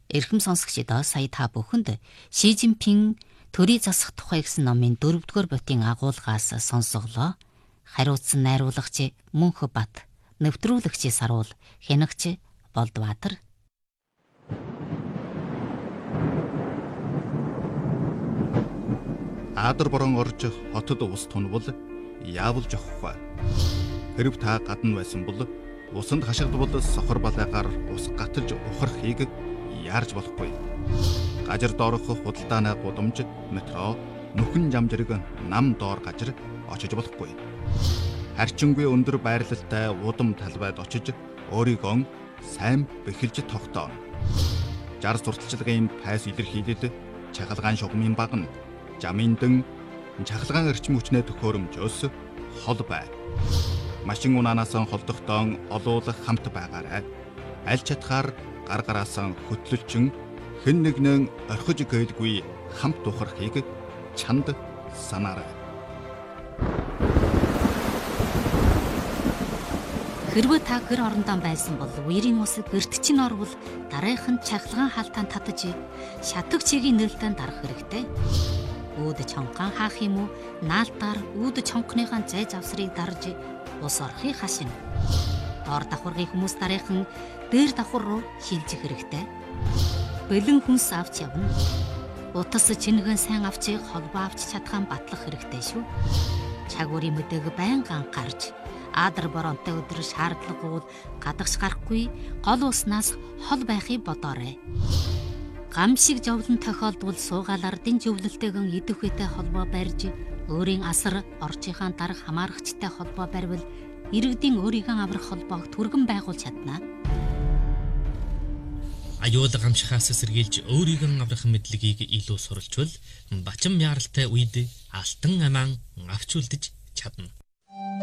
Эрхэм сонсогчдоо сая та бүхэнд Ши Жинпин төрийн засах тухай гэсэн номын 4-р ботын агуулгаас сонсголоо. Хариуцсан найруулагч Мөнх Бат, нэвтрүүлэгч Саруул, хянагч Болдбаатар. Аадар борон орж хотод ус тунвал яавал жохох. Хэрв та гадна байсан бол усанд хашгидвал сохор балайгаар ус гаталж ухрахыг яарж болохгүй. Гажир доорох худалдааны гудамж, метро, нүхэн жамжирэг нам доор гажир очиж болохгүй. Харчингүй өндөр байрлалтай удам талбайд очиж өөрийгөө сайн бэхэлж тогтооно. 60 сурталчилгын пайс илэрхийлэлд чагалгаан шугамын багна, жаминдэн чахалгаан эрчим хүчний төхөөрөмжөөс хол бай. Машин унаанаас холдохдоо олуулах хамт байгаарай. Аль чатгаар гар гараасаа хөтлөлчин хэн нэгнээ орхиж гээдгүй хамт ухрахыг чанд санаарай. Хэрвээ та гэр орондоо байсан бол үерийн ус гэрт чинь орвол дараахан чахалгаан хаалтаанд татаж шатаг чигийн нэлдэн дарах хэрэгтэй. Үүд чонгон хаах юм уу? Наалтаар үүд чонгоныхаа зай завсрыг дарж ус орохыг хашина. Доор давхаргын хүмүүс дараахан дээр давхар руу шилжих хэрэгтэй. Бэлэн хүнс авч явна. Утас чингэн сайн авч холбоо авч чадхаан батлах хэрэгтэй шүү. Чагуурын мэдээг байнга анхаарч аадар боронтой өдөр шаардлагагүй бол гадагш гарахгүй гол уснаас хол байхыг бодоорой. Гам шиг жовлон тохиолдвол суугаалаар дэн жөвлөлтэйгэн идэх үедээ холбоо барьж өөрийн асар орчийнхаа дарга хамаарагчтай холбоо барьвал иргэдийн өөрийгөө аврах холбоог түргэн байгуулж чадна. Аюул гамшихаас сэргийлж өөрийгөө аврах мэдлэгийг илүү суралцвал бачим яаралтай үед алтан амаан авч үлдэж чадна.